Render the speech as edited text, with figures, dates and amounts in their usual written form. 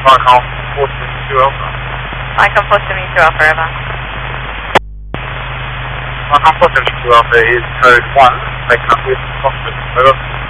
Icon 472 Alpha. Icon 472 Alpha, over. Icon 472 Alpha is code 1, taken up with Foxtrot. Over.